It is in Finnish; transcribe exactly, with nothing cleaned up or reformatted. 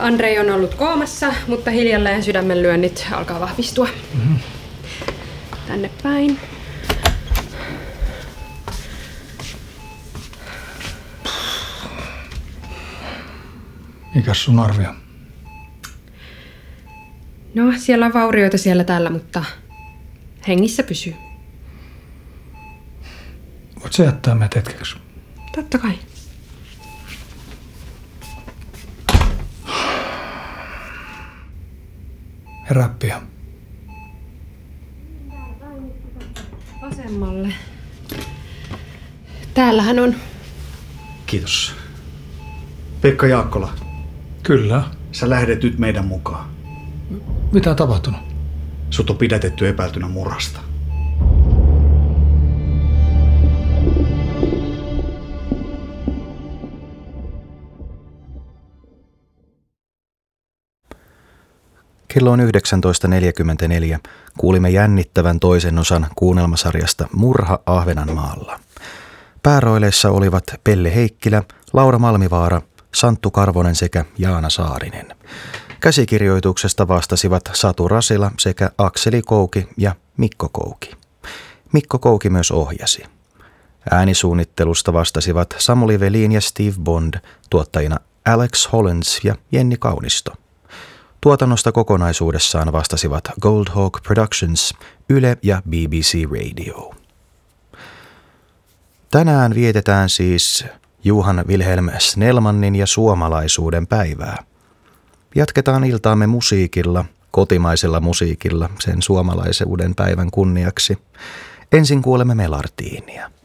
Andrei on ollut koomassa, mutta hiljalleen sydämenlyönnit alkaa vahvistua. Mm-hmm. Tänne päin. Mikäs sun arvio? No, siellä on vaurioita siellä täällä, mutta hengissä pysyy. Voit sä jättää meidät hetkeksi? Totta kai. Herää pian. Vasemmalle. Täällähän on. Kiitos. Pekka Jaakkola. Kyllä. Sä lähdet nyt meidän mukaan. Mitä on tapahtunut? Sut on pidätetty epäiltynä murhasta. Kello on yhdeksäntoista neljäkymmentäneljä. Kuulimme jännittävän toisen osan kuunnelmasarjasta Murha Ahvenanmaalla. Pääroileissa olivat Pelle Heikkilä, Laura Malmivaara, Santtu Karvonen sekä Jaana Saarinen. Käsikirjoituksesta vastasivat Satu Rasila sekä Akseli Kouki ja Mikko Kouki. Mikko Kouki myös ohjasi. Äänisuunnittelusta vastasivat Samuli Velin ja Steve Bond, tuottajina Alex Hollins ja Jenni Kaunisto. Tuotannosta kokonaisuudessaan vastasivat Gold Hawk Productions, Yle ja B B C Radio. Tänään vietetään siis Johan Wilhelm Snellmanin ja suomalaisuuden päivää. Jatketaan iltaamme musiikilla, kotimaisella musiikilla sen suomalaisuuden päivän kunniaksi. Ensin kuulemme Melartiinia.